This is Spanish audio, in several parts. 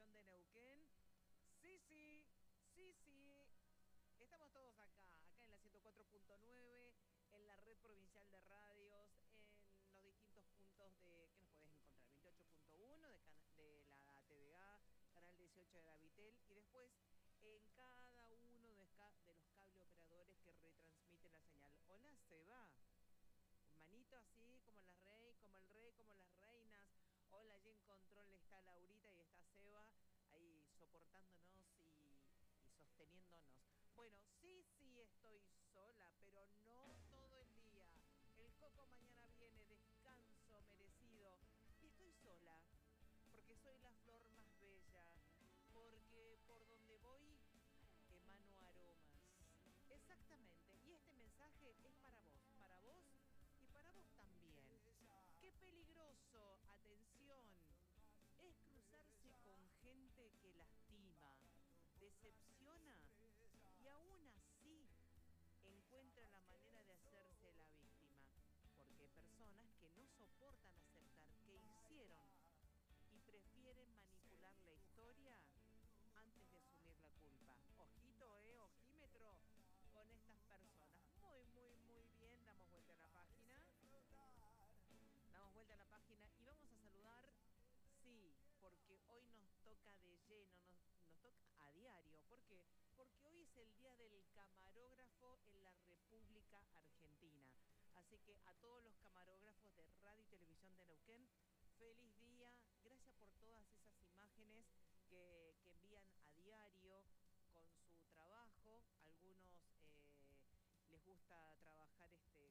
Televisión de Neuquén. Sí, sí, sí, sí. Estamos todos acá en la 104.9, en la red provincial de radios, en los distintos puntos que nos podés encontrar. 28.1 de la TVA, canal 18 de la Vitel, y después en cada uno de los cable operadores que retransmiten la señal. Hola, Seba. Manito así, como como el rey, como las reinas. Hola, allí en control está Laurita y está Seba, ahí soportándonos y sosteniéndonos. Bueno, sí estoy sola, pero no todo el día. El Coco mañana viene, descanso merecido. Y estoy sola, porque soy la flor más bella, porque por donde voy emano aromas. Exactamente. Y este mensaje es para vos y para vos también. Qué peligroso, atención, es cruzarse con gente que lastima, decepciona y aún así encuentra la manera de hacerse la víctima. Porque hay personas que no soportan aceptar que hicieron y prefieren manipular la historia antes de asumir la culpa. Ojito, ojímetro con estas personas. Muy bien. Damos vuelta a la página. Damos vuelta a la página y vamos a saludar, sí, porque hoy nos toca de lleno, nos toca a diario. ¿Por qué? Porque hoy es el día del camarógrafo en la República Argentina. Así que a todos los camarógrafos de Radio y Televisión de Neuquén, feliz día. Gracias por todas esas imágenes que envían a diario con su trabajo. Algunos les gusta trabajar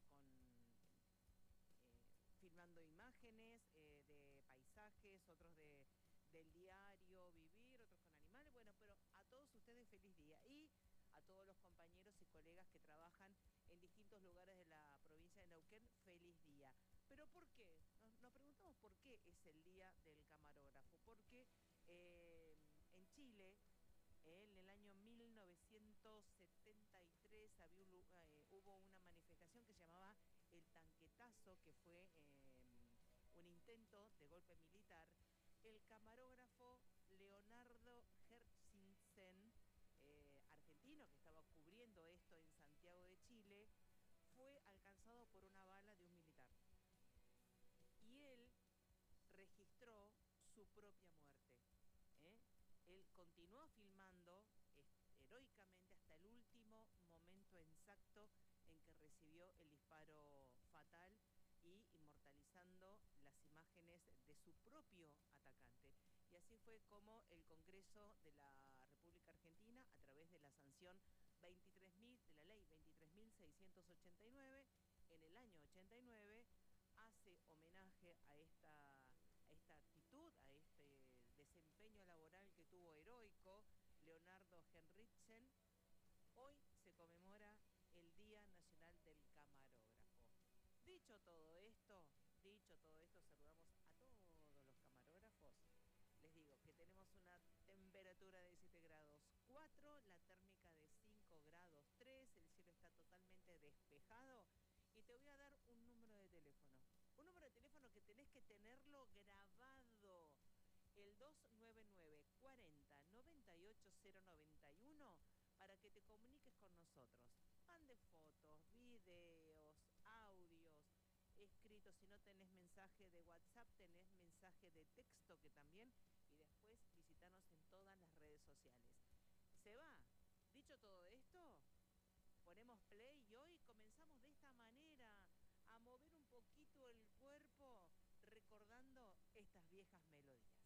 filmando imágenes de paisajes, otros del diario vivir, otros con animales. Bueno, pero a todos ustedes feliz día. Y a todos los compañeros y colegas que trabajan en distintos lugares de la provincia de Neuquén, feliz día. ¿Pero por qué? Nos preguntamos por qué es el día del camarógrafo. Porque en Chile, en el año 1973 hubo una manifestación que se llamaba el Tanquetazo, que fue un intento de golpe militar. El camarógrafo Leonardo Herzinsen, argentino, que estaba cubriendo esto en Santiago de Chile, fue alcanzado por una bala de un militar. Y él registró su propia muerte. Él continuó filmando heroicamente hasta el último momento exacto en que recibió el disparo fatal y inmortalizando las imágenes de su propio atacante. Y así fue como el Congreso de la República Argentina, a través de la sanción 23.000, de la ley 23.689, en el año 89, hace homenaje a esta actitud, a este desempeño laboral que tuvo heroico Leonardo Henriksen. Hoy se conmemora el Día Nacional del Camarógrafo. Dicho todo esto, saludamos a todos los camarógrafos. Les digo que tenemos una temperatura de 17 grados 4, la térmica de 5 grados 3, el cielo está totalmente despejado y te voy a dar un número de teléfono. Un número de teléfono que tenés que tenerlo grabado. El 299 40 98 091 para que te comuniques con nosotros. Mande fotos, videos, audios, escritos. Si no tenés mensaje de WhatsApp, tenés mensaje de texto que también. Y después visitanos en todas las redes sociales. ¿Se va? Dicho todo esto, ponemos play y hoy comenzamos de esta manera a mover un poquito el cuerpo recordando estas viejas melodías.